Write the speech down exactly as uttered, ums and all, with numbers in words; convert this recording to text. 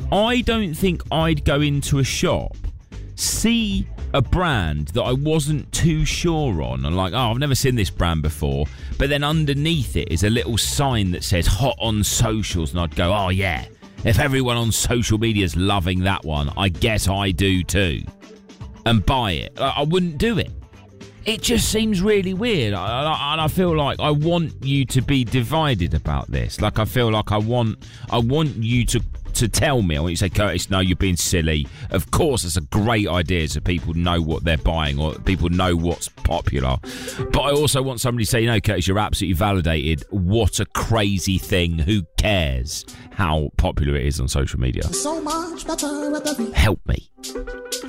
I don't think I'd go into a shop, see a brand that I wasn't too sure on, and like, oh, I've never seen this brand before, but then underneath it is a little sign that says hot on socials, and I'd go, oh yeah, if everyone on social media is loving that one, I guess I do too, and buy it. I wouldn't do it. It just seems really weird, and I feel like I want you to be divided about this. Like, I feel like I want, I want you to to tell me. I want you to say, Curtis, no, you're being silly. Of course, it's a great idea so people know what they're buying or people know what's popular. But I also want somebody to say, no, Curtis, you're absolutely validated. What a crazy thing. Who cares how popular it is on social media? So much better. Help me.